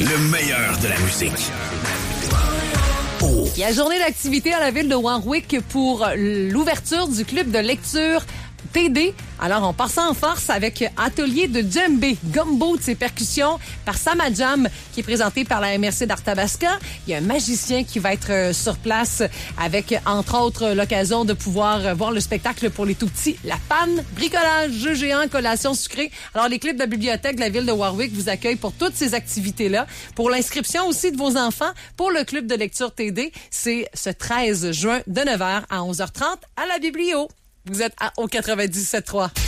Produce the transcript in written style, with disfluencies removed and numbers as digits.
Le meilleur de la musique. Il y a journée d'activité à la ville de Warwick pour l'ouverture du club de lecture TD. Alors, on part ça en force avec Atelier de djembé, gumboot et percussions par Samajam, qui est présenté par la MRC d'Arthabasca. Il y a un magicien qui va être sur place avec, entre autres, l'occasion de pouvoir voir le spectacle pour les tout-petits. La panne, bricolage, jeux géants, collations sucrées. Alors, les clubs de la bibliothèque de la ville de Warwick vous accueillent pour toutes ces activités-là. Pour l'inscription aussi de vos enfants pour le club de lecture TD, c'est ce 13 juin de 9h à 11h30 à la Biblio. Vous êtes au 97.3.